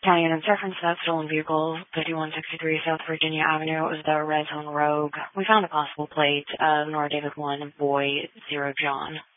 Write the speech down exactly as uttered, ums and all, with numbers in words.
County and reference to that stolen vehicle, fifty-one sixty-three South Virginia Avenue. It was the red hung Rogue. We found a possible plate, uh, Nora David one, boy zero John.